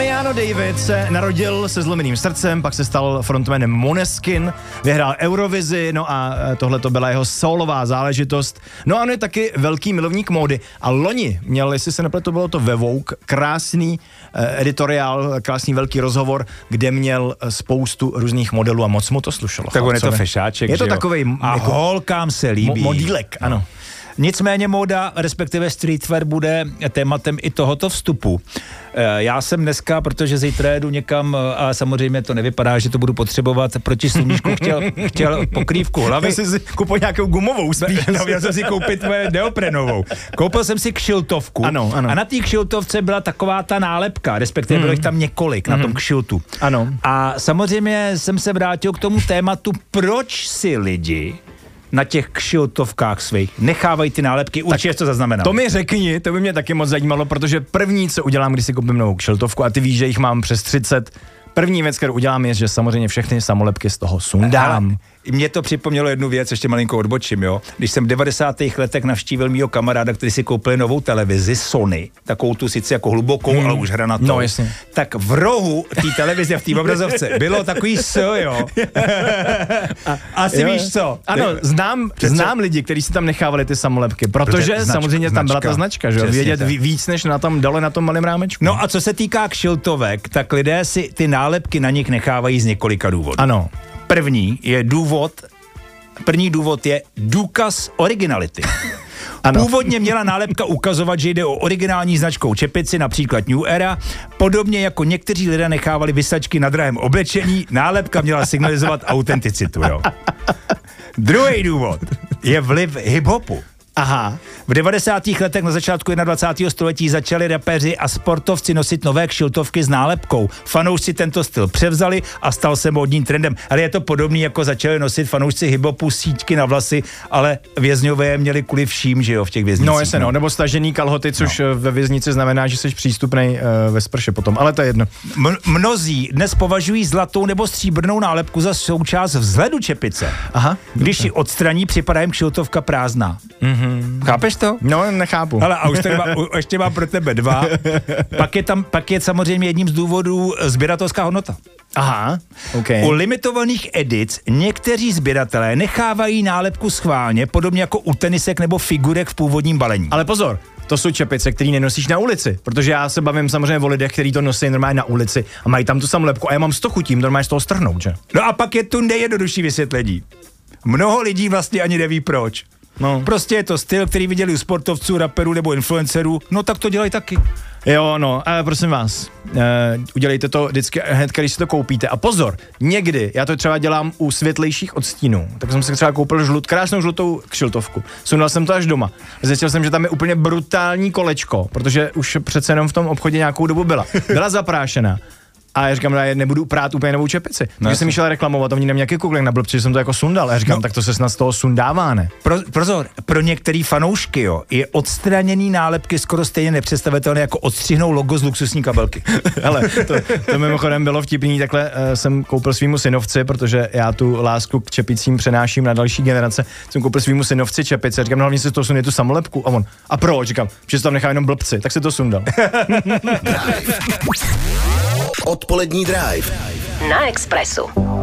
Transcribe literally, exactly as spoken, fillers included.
Damiano David se narodil se zlomeným srdcem, pak se stal frontmanem Måneskin, vyhrál Eurovizi, no a tohle to byla jeho solová záležitost. No a on je taky velký milovník módy. A loni měl, jestli se nepletu, bylo to ve Vogue, krásný eh, editoriál, krásný velký rozhovor, kde měl spoustu různých modelů a moc mu to slušelo. Tak on je to fešáček, je to takovej a jako holkám se líbí. Mo- modílek, ano. Nicméně móda, respektive streetwear bude tématem i tohoto vstupu. Já jsem dneska, protože zítra jedu někam a samozřejmě to nevypadá, že to budu potřebovat proti sluníčku, chtěl, chtěl pokrývku hlavy. Já jsi si koupil nějakou gumovou spíš. No, já jsem si koupit tvoje neoprenovou. Koupil jsem si kšiltovku ano, ano. a na té kšiltovce byla taková ta nálepka, respektive mm. bylo jich tam několik mm. na tom kšiltu. Ano. A samozřejmě jsem se vrátil k tomu tématu, proč si lidi na těch kšiltovkách svých nechávají ty nálepky, určitě to zaznamenal. To mi řekni, to by mě taky moc zajímalo, protože první, co udělám, když si koupím novou kšiltovku, a ty víš, že jich mám přes třicet, první věc, kterou udělám, je, že samozřejmě všechny samolepky z toho sundám. Mně to připomnělo jednu věc, ještě malinko odbočím, jo. Když jsem v devadesátých letech navštívil mýho kamaráda, který si koupil novou televizi Sony, takovou tu sice jako hlubokou, hmm. ale už hranatou. No, jasně. Tak v rohu té televize v té obrazovce bylo takový S, jo. A, asi jo. Víš co? Ano, znám, znám lidi, kteří si tam nechávali ty samolepky, protože značka, samozřejmě tam značka, byla ta značka, že jo. Vědět tak. víc, než na tam dali na tom malém rámečku. No a co se týká kšiltovek, tak lidé si ty nálepky na nich nechávají z několika důvodů. Ano. První je důvod, první důvod je důkaz originality. Ano. Původně měla nálepka ukazovat, že jde o originální značkou čepici, například New Era. Podobně jako někteří lidé nechávali visačky na drahém oblečení, nálepka měla signalizovat autenticitu. Jo. Druhý důvod je vliv hip-hopu. Aha. V devadesátých letech na začátku dvacátého prvního století začali rapeři a sportovci nosit nové kšiltovky s nálepkou. Fanoušci tento styl převzali a stal se módním trendem. Ale je to podobný, jako začali nosit fanoušci hip-hopu síťky na vlasy, ale vězňové měli kvůli vším, že jo, v těch věznicích. No jasně, no, nebo stažený kalhoty, což no. ve věznici znamená, že jsi přístupnej uh, ve sprše potom, ale to je jedno. M- mnozí dnes považují zlatou nebo stříbrnou nálepku za součást vzhledu čepice. Aha. Když ji odstraní, připadá jim kšiltovka prázdná. Mhm. Chápeš to? No, nechápu. Ale a už tady má, u, ještě mám pro tebe dva. Pak je tam, pak je samozřejmě jedním z důvodů sběratelská hodnota. Aha, okay. U limitovaných edic někteří sběratelé nechávají nálepku schválně, podobně jako u tenisek nebo figurek v původním balení. Ale pozor, to jsou čepice, které nenosíš na ulici, protože já se bavím samozřejmě o lidech, kteří to nosí normálně na ulici a mají tam tu samolepku a já mám sto chutím normálně z toho strhnout, že? No a pak je tu nejjednodušší vysvětlení. Mnoho lidí vlastně ani neví proč. No. Prostě je to styl, který viděli u sportovců, raperů nebo influencerů, no tak to dělají taky. Jo, no, ale prosím vás, uh, udělejte to vždycky hned, když si to koupíte. A pozor, někdy, já to třeba dělám u světlejších odstínů, tak jsem si třeba koupil žlut, krásnou žlutou kšiltovku. Sundal jsem to až doma. Zjistil jsem, že tam je úplně brutální kolečko, protože už přece jenom v tom obchodě nějakou dobu byla. Byla zaprášená. A já říkám, já nebudu prát úplně novou čepici. No, takže jsem jí šel reklamovat, oni neměl nějaký kuklek na blbci, že jsem to jako sundal. A já říkám, no, tak to se snad z toho sundává, ne? Pro, prozor, pro některý fanoušky, jo, je odstraněný nálepky skoro stejně nepředstavitelné jako odstřihnou logo z luxusní kabelky. Ale to, to mimochodem bylo vtipný, takhle uh, jsem koupil svýmu synovci, protože já tu lásku k čepicím přenáším na další generace. Jsem koupil svýmu synovci čepice, říkám, no hlavně si to sunde tu samolepku. A on, a proč? Říkám, že to tam nechá jenom blbci, tak si to sundal. Odpolední drive na Expressu.